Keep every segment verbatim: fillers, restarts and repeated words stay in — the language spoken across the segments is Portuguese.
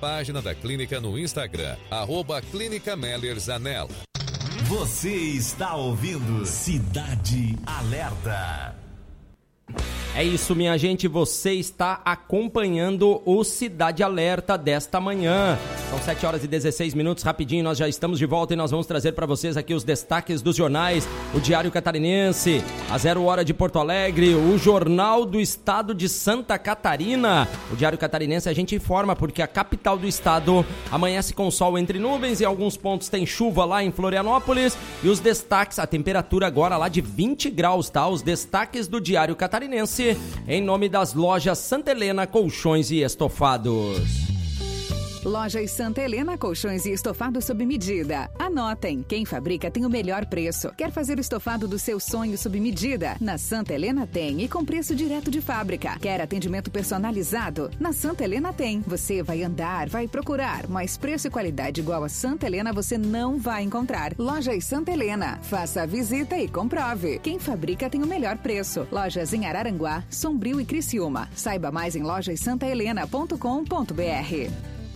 página da clínica no Instagram, arroba Clínica Meller Zanella. Você está ouvindo Cidade Alerta. É isso, minha gente, você está acompanhando o Cidade Alerta desta manhã. São sete horas e dezesseis minutos, rapidinho, nós já estamos de volta e nós vamos trazer para vocês aqui os destaques dos jornais, o Diário Catarinense, a Zero Hora de Porto Alegre, o Jornal do Estado de Santa Catarina. O Diário Catarinense a gente informa porque a capital do estado amanhece com sol entre nuvens e alguns pontos tem chuva lá em Florianópolis. E os destaques, a temperatura agora lá de vinte graus, tá? Os destaques do Diário Catarinense em nome das lojas Santa Helena Colchões e Estofados. Lojas Santa Helena Colchões e Estofados sob medida. Anotem, quem fabrica tem o melhor preço. Quer fazer o estofado do seu sonho sob medida? Na Santa Helena tem e com preço direto de fábrica. Quer atendimento personalizado? Na Santa Helena tem. Você vai andar, vai procurar, mas preço e qualidade igual a Santa Helena você não vai encontrar. Lojas Santa Helena. Faça a visita e comprove. Quem fabrica tem o melhor preço. Lojas em Araranguá, Sombrio e Criciúma. Saiba mais em lojas santa helena ponto com ponto b r.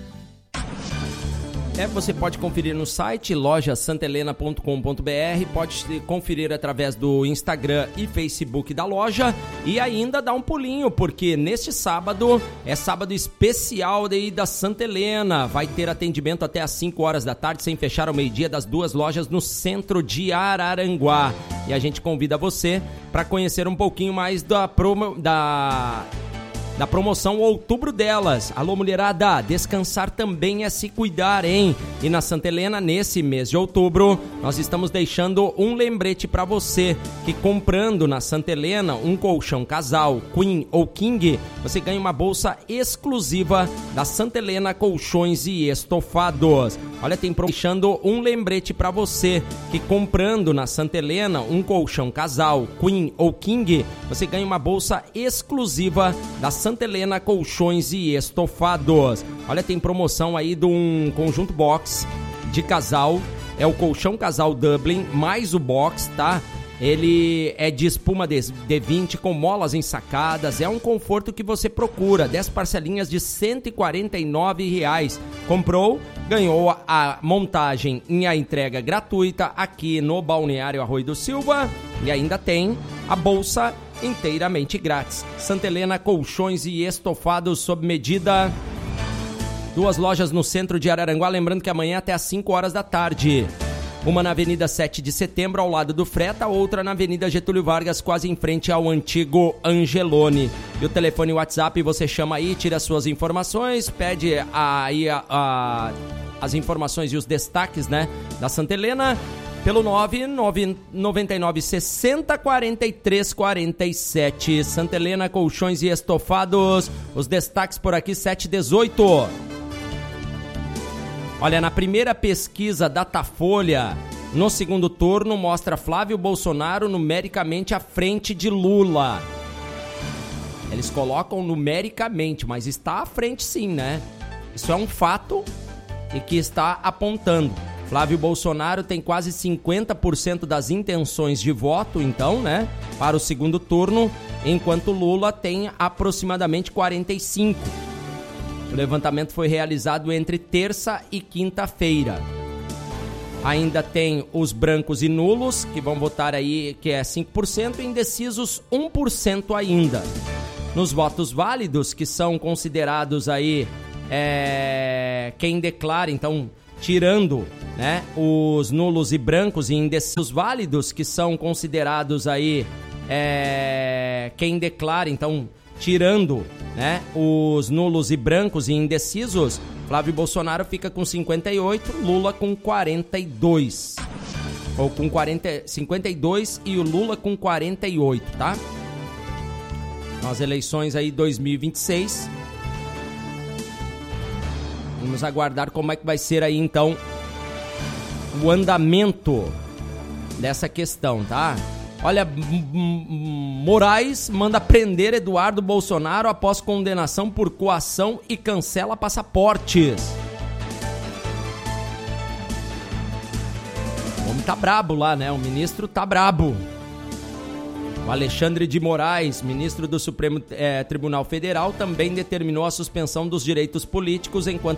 É, você pode conferir no site loja santa helena ponto com ponto b r, pode conferir através do Instagram e Facebook da loja e ainda dar um pulinho, porque neste sábado é sábado especial daí da Santa Helena. Vai ter atendimento até às cinco horas da tarde, sem fechar ao meio-dia, das duas lojas no centro de Araranguá. E a gente convida você para conhecer um pouquinho mais da promo... da... da promoção Outubro Delas. Alô, mulherada, descansar também é se cuidar, hein? E na Santa Helena, nesse mês de outubro, nós estamos deixando um lembrete para você, que comprando na Santa Helena um colchão casal, queen ou king, você ganha uma bolsa exclusiva da Santa Helena Colchões e Estofados. Olha, tem deixando um lembrete para você, que comprando na Santa Helena um colchão casal, queen ou king, você ganha uma bolsa exclusiva da Santa Helena Colchões e Estofados. Olha, tem promoção aí de um conjunto box de casal, é o colchão casal Dublin mais o box, tá? Ele é de espuma D vinte com molas ensacadas, é um conforto que você procura, dez parcelinhas de cento e quarenta e nove reais. Comprou, ganhou a montagem e a entrega gratuita aqui no Balneário Arroio do Silva e ainda tem a bolsa inteiramente grátis. Santa Helena Colchões e Estofados sob medida. Duas lojas no centro de Araranguá, lembrando que amanhã até às cinco horas da tarde. Uma na Avenida sete de Setembro, ao lado do Freta, outra na Avenida Getúlio Vargas, quase em frente ao antigo Angelone. E o telefone e o WhatsApp, você chama aí, tira suas informações, pede aí a, a, as informações e os destaques, né, da Santa Helena, pelo nove nove nove nove sessenta quarenta e três quarenta e sete. Santa Helena Colchões e Estofados, os destaques por aqui, sete e dezoito. Olha, na primeira pesquisa Datafolha, no segundo turno, mostra Flávio Bolsonaro numericamente à frente de Lula. Eles colocam numericamente, mas está à frente sim, né? Isso é um fato e que está apontando. Flávio Bolsonaro tem quase cinquenta por cento das intenções de voto, então, né, para o segundo turno, enquanto Lula tem aproximadamente quarenta e cinco por cento. O levantamento foi realizado entre terça e quinta-feira. Ainda tem os brancos e nulos, que vão votar aí, que é cinco por cento, e indecisos um por cento ainda. Nos votos válidos, que são considerados aí, é, quem declara, então, tirando, né, os nulos e brancos e indecisos válidos, que são considerados aí, é, quem declara, então, tirando, né, os nulos e brancos e indecisos, Flávio Bolsonaro fica com cinquenta e oito, Lula com quarenta e dois. Ou com quarenta, cinquenta e dois e o Lula com quarenta e oito, tá? Nas eleições aí dois mil e vinte e seis. Vamos aguardar como é que vai ser aí, então, o andamento dessa questão, tá? Olha, Moraes manda prender Eduardo Bolsonaro após condenação por coação e cancela passaportes. O homem tá brabo lá, né? O ministro tá brabo. O Alexandre de Moraes, ministro do Supremo é, Tribunal Federal, também determinou a suspensão dos direitos políticos enquanto